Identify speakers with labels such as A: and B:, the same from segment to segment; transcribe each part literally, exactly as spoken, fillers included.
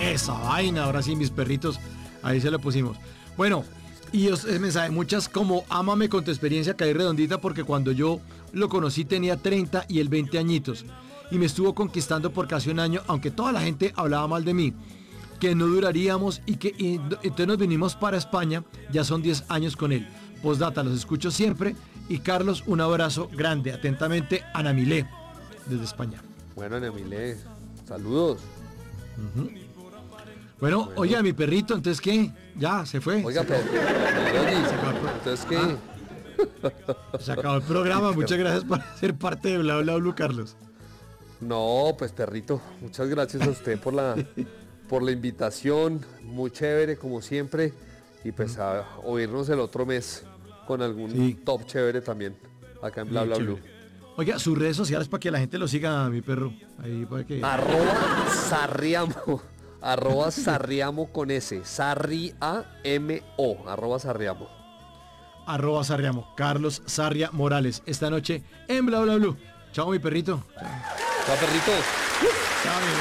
A: Esa vaina, ahora sí, mis perritos, ahí se lo pusimos. Bueno, y ese mensaje, muchas como ámame con tu experiencia, caí redondita porque cuando yo lo conocí tenía treinta y él veinte añitos. Y me estuvo conquistando por casi un año, aunque toda la gente hablaba mal de mí, que no duraríamos y que y, entonces nos vinimos para España, ya son diez años con él. Postdata, los escucho siempre. Y Carlos, un abrazo grande. Atentamente, Ana Milé, desde España.
B: Bueno, Ana Milé, saludos.
A: Uh-huh. Bueno, bueno, oiga, mi perrito, entonces ¿qué? Ya, se fue.
B: Oiga,
A: se
B: pero,
A: oye,
B: entonces ¿qué?
A: Ah, se acabó el programa, muchas gracias por ser parte de Bla Bla Blue, Carlos.
B: No, pues perrito, muchas gracias a usted por la, por la invitación, muy chévere como siempre, y pues a oírnos el otro mes con algún sí. top chévere también, acá en Bla Bla Blue.
A: Oiga, sus redes sociales para que la gente lo siga, mi perro. Ahí para que...
B: Arroba Sarriamo. Arroba Sarriamo con S. Sarria-M-O. Arroba Sarriamo.
A: Arroba Sarriamo. Carlos Sarria Morales. Esta noche en Bla Bla Blue. Chao, mi perrito. Chao,
B: Chao perrito.
A: Chao, mi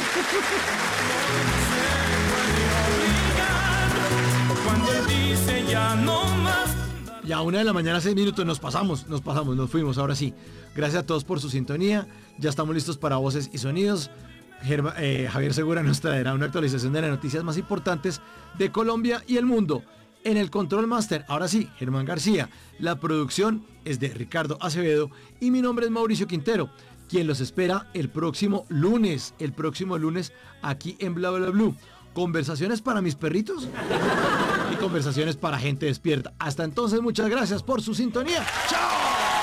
C: perrito. Cuando él dice ya no más.
A: Ya a una de la mañana, seis minutos, nos pasamos, nos pasamos, nos fuimos, ahora sí. Gracias a todos por su sintonía. Ya estamos listos para voces y sonidos. Germa, eh, Javier Segura nos traerá una actualización de las noticias más importantes de Colombia y el mundo. En el Control Master, ahora sí, Germán García. La producción es de Ricardo Acevedo y mi nombre es Mauricio Quintero, quien los espera el próximo lunes, el próximo lunes aquí en Bla Bla Blue. Conversaciones para mis perritos y conversaciones para gente despierta. Hasta entonces, muchas gracias por su sintonía. ¡Chao!